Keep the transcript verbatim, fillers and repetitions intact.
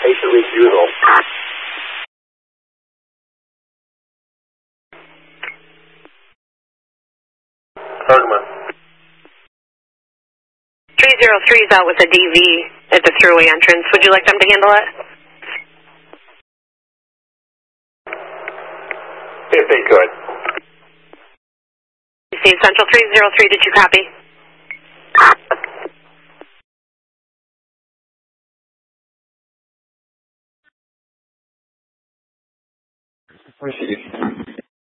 patient refusal. Bergman. three zero three is out with a D V at the thruway entrance. Would you like them to handle it? If they could. You see Central three zero three, did you copy? Receive.